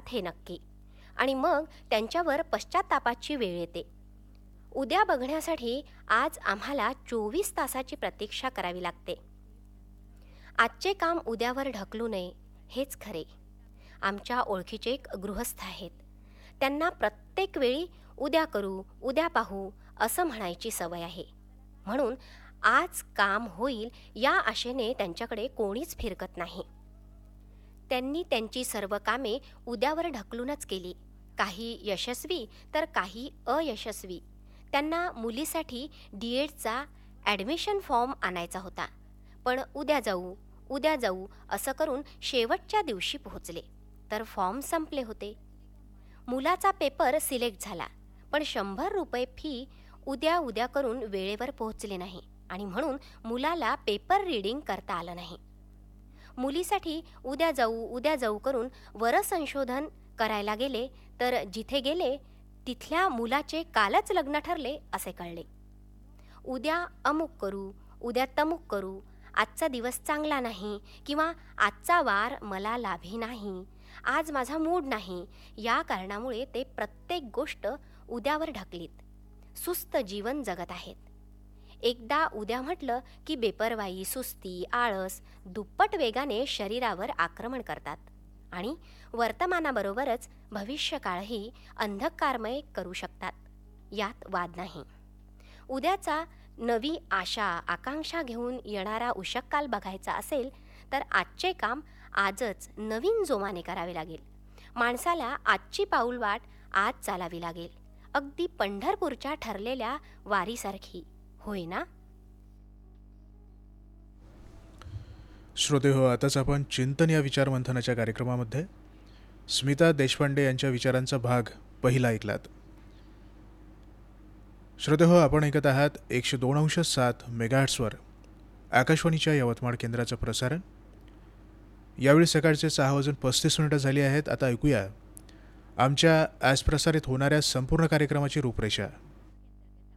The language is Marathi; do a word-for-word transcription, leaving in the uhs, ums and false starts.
हे नक्की. आणि मग त्यांच्यावर पश्चात्तापाची वेळ येते. उद्या बघण्यासाठी आज आम्हाला चोवीस तासाची प्रतीक्षा करावी लागते. आजचे काम उद्यावर ढकलू नये हेच खरे. आमच्या ओळखीचे एक गृहस्थ आहेत. त्यांना प्रत्येक वेळी उद्या करू, उद्या पाहू असं म्हणायची सवय आहे. म्हणून आज काम होईल या आशेने त्यांच्याकडे कोणीच फिरकत नाही. त्यांनी त्यांची सर्व कामे उद्यावर ढकलूनच केली, काही यशस्वी तर काही अयशस्वी. त्यांना मुलीसाठी डी एडचा ॲडमिशन फॉर्म आणायचा होता, पण उद्या जाऊ उद्या जाऊ असं करून शेवटच्या दिवशी पोहोचले तर फॉर्म संपले होते. मुलाचा पेपर सिलेक्ट झाला, पण शंभर रुपये फी उद्या उद्या करून वेळेवर पोहोचले नाही आणि म्हणून मुलाला पेपर रीडिंग करता आलं नाही. मुलीसाठी उद्या जाऊ उद्या जाऊ करून वरसंशोधन करायला गेले तर जिथे गेले तिथल्या मुलाचे कालच लग्न ठरले असे कळले. उद्या अमुक करू, उद्या तमुक करू, आजचा दिवस चांगला नाही किंवा आजचा वार मला लाभी नाही, आज माझा मूड नाही, या कारणामुळे ते प्रत्येक गोष्ट उद्यावर ढकलीत. सुस्त जीवन जगत आहेत. एकदा उद्या म्हटलं की बेपरवाई, सुस्ती, आळस दुप्पट वेगाने शरीरावर आक्रमण करतात आणि वर्तमानाबरोबरच भविष्यकाळही अंधकारमय करू शकतात. यात वाद नाही. उद्याचा नवी आशा आकांक्षा घेऊन येणारा उषःकाल बघायचा असेल तर आजचे काम आजच नवीन जोमाने करावे लागेल. माणसाला आजची पाऊलवाट आज चालावी लागेल, अगदी पंढरपूरच्या ठरलेल्या वारीसारखी, होय ना? श्रोते हो, आताच आपण चिंतन या विचारमंथनाच्या कार्यक्रमामध्ये स्मिता देशपांडे यांच्या विचारांचा भाग पहिला ऐकलात. श्रोते हो, आपण ऐकत आहात एकशे दोन अंश सात मेगाहर्ट्सवर आकाशवाणीच्या यवतमाळ केंद्राचं प्रसारण. यावेळी सकाळचे सहा वाजून पस्तीस मिनिटं झाली आहेत. आता ऐकूया आमच्या आज प्रसारित होणाऱ्या संपूर्ण कार्यक्रमाची रूपरेषा.